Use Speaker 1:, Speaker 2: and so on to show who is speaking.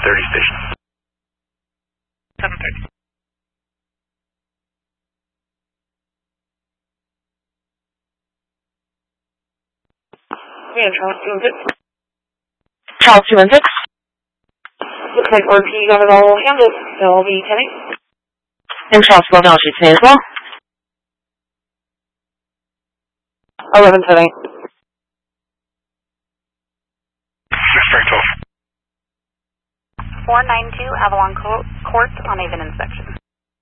Speaker 1: 7:30 station. 7:30.
Speaker 2: Yeah, Charles 216.
Speaker 3: Charles 216.
Speaker 2: Looks like RP got it all handled. They'll be 10-8.
Speaker 3: And Charles 12 sheets today as well.
Speaker 2: 11 10-8.
Speaker 1: 6-12.
Speaker 4: 492 Avalon Court on Avon inspection.